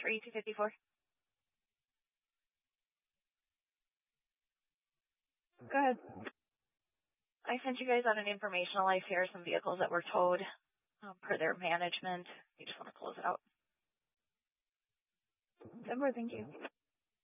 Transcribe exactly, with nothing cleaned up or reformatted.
three two fifty-four. Go ahead. I sent you guys out an informational life here, some vehicles that were towed um, per their management. You just want to close it out. Simba, thank you.